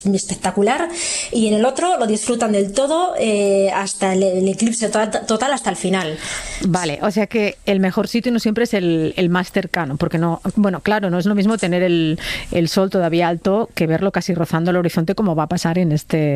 espectacular, y en el otro lo disfrutan del todo hasta el eclipse total hasta el final. Vale, o sea que el mejor sitio no siempre es el más cercano, porque no, bueno, claro, no es lo mismo tener el sol todavía alto que verlo casi rozando el horizonte, como va a pasar en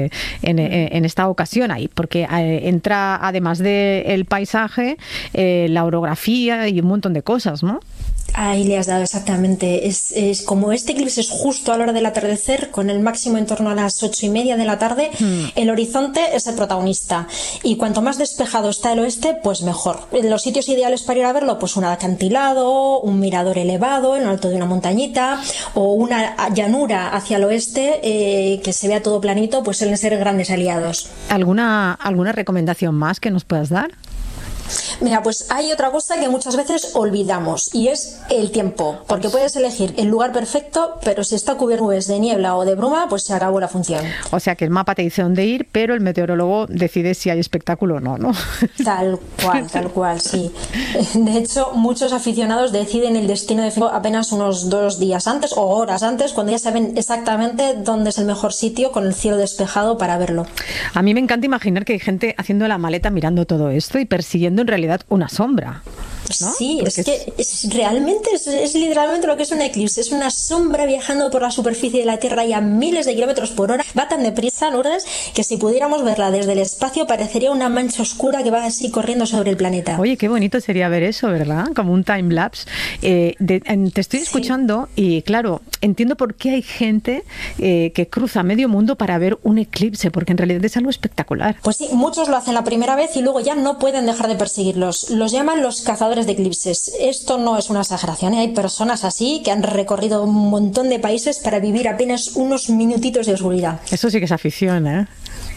esta ocasión ahí, porque entra, además del paisaje, la orografía y un montón de cosas, ¿no? Ahí le has dado exactamente. Es como este eclipse es justo a la hora del atardecer, con el máximo en torno a las 8:30 de la tarde, el horizonte es el protagonista. Y cuanto más despejado está el oeste, pues mejor. Los sitios ideales para ir a verlo, pues un acantilado, un mirador elevado en lo alto de una montañita, o una llanura hacia el oeste, que se vea todo planito, pues suelen ser grandes aliados. ¿Alguna recomendación más que nos puedas dar? Mira, pues hay otra cosa que muchas veces olvidamos, y es el tiempo, porque puedes elegir el lugar perfecto, pero si está cubierto de niebla o de bruma, pues se acabó la función. O sea que el mapa te dice dónde ir, pero el meteorólogo decide si hay espectáculo o no, ¿no? Tal cual, sí. De hecho, muchos aficionados deciden el destino definitivo apenas unos 2 días antes o horas antes, cuando ya saben exactamente dónde es el mejor sitio con el cielo despejado para verlo. A mí me encanta imaginar que hay gente haciendo la maleta mirando todo esto y persiguiendo en realidad una sombra, ¿no? Sí, porque es literalmente lo que es un eclipse. Es una sombra viajando por la superficie de la Tierra y a miles de kilómetros por hora. Va tan deprisa, Lourdes, que si pudiéramos verla desde el espacio parecería una mancha oscura que va así corriendo sobre el planeta. Oye, qué bonito sería ver eso, ¿verdad? Como un time-lapse. Te estoy escuchando y, claro, entiendo por qué hay gente que cruza medio mundo para ver un eclipse, porque en realidad es algo espectacular. Pues sí, muchos lo hacen la primera vez y luego ya no pueden dejar de perseguirlos. Los llaman los cazadores de eclipses. Esto no es una exageración, ¿eh? Hay personas así que han recorrido un montón de países para vivir apenas unos minutitos de oscuridad. Eso sí que es afición, ¿eh?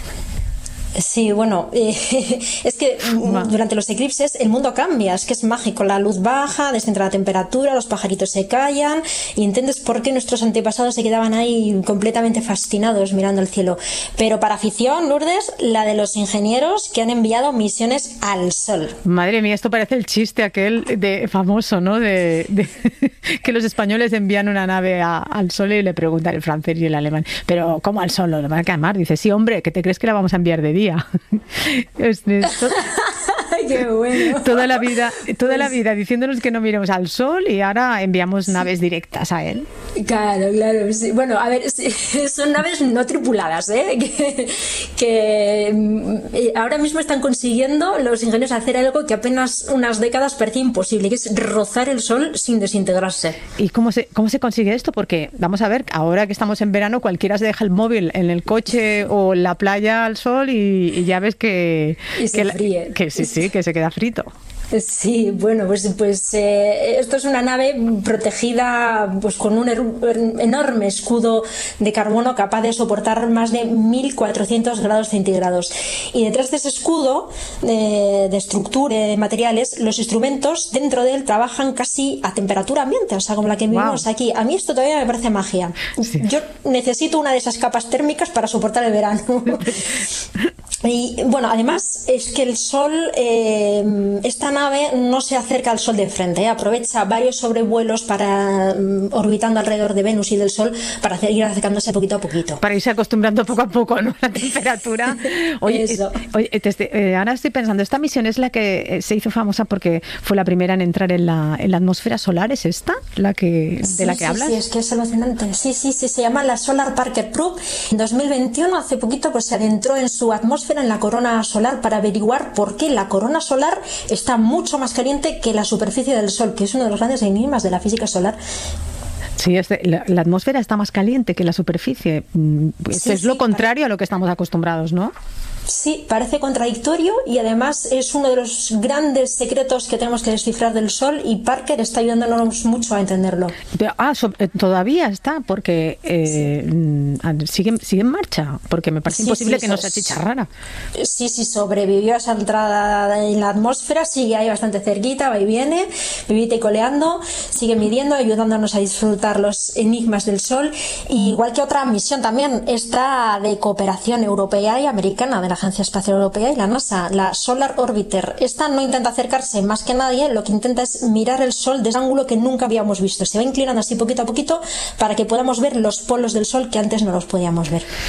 Sí, bueno, es que durante los eclipses el mundo cambia, es que es mágico, la luz baja, descentra la temperatura, los pajaritos se callan y entiendes por qué nuestros antepasados se quedaban ahí completamente fascinados mirando el cielo. Pero para afición, Lourdes, la de los ingenieros que han enviado misiones al Sol. Madre mía, esto parece el chiste aquel famoso, ¿no? De que los españoles envían una nave al Sol y le preguntan el francés y el alemán, pero ¿cómo al Sol? ¿Lo van a quemar? Dice, sí, hombre, ¿qué te crees que la vamos a enviar de día? Qué bueno. Toda la vida diciéndonos que no miremos al sol y ahora enviamos naves directas a él. Claro, sí. Bueno, a ver, son naves no tripuladas, que ahora mismo están consiguiendo los ingenieros hacer algo que apenas unas décadas parecía imposible, que es rozar el sol sin desintegrarse. ¿Y cómo se consigue esto? Porque, vamos a ver, ahora que estamos en verano, cualquiera se deja el móvil en el coche o en la playa al sol y ya ves que se queda frito. Sí, bueno, pues esto es una nave protegida pues con un enorme escudo de carbono capaz de soportar más de 1400 grados centígrados. Y detrás de ese escudo de estructura, de materiales, los instrumentos dentro de él trabajan casi a temperatura ambiente, o sea, como la que vivimos aquí. A mí esto todavía me parece magia. Sí. Yo necesito una de esas capas térmicas para soportar el verano. Y bueno, además es que el sol, esta nave no se acerca al sol de frente, aprovecha varios sobrevuelos para orbitando alrededor de Venus y del Sol para ir acercándose poquito a poquito. Para irse acostumbrando poco a poco, ¿no? La temperatura. Oye, ahora estoy pensando, esta misión es la que se hizo famosa porque fue la primera en entrar en la atmósfera solar, ¿es esta? De la que hablas. Sí, es que es alucinante. Sí, se llama la Solar Parker Probe. En 2021, hace poquito, pues se adentró en su atmósfera, en la corona solar, para averiguar por qué la corona solar está mucho más caliente que la superficie del Sol, que es uno de los grandes enigmas de la física solar. Sí, la atmósfera está más caliente que la superficie. Es lo contrario a lo que estamos acostumbrados, ¿no? Sí, parece contradictorio y además es uno de los grandes secretos que tenemos que descifrar del Sol, y Parker está ayudándonos mucho a entenderlo. Todavía está, porque sigue en marcha, porque me parece imposible que no se achicharrara. Sí, sobrevivió a esa entrada en la atmósfera, sigue ahí bastante cerquita, va y viene, vivita y coleando, sigue midiendo, ayudándonos a disfrutar los enigmas del Sol, y igual que otra misión también, esta de cooperación europea y americana, de la Agencia Espacial Europea y la NASA, la Solar Orbiter. Esta no intenta acercarse más que nadie, lo que intenta es mirar el Sol desde un ángulo que nunca habíamos visto. Se va inclinando así poquito a poquito para que podamos ver los polos del Sol que antes no los podíamos ver.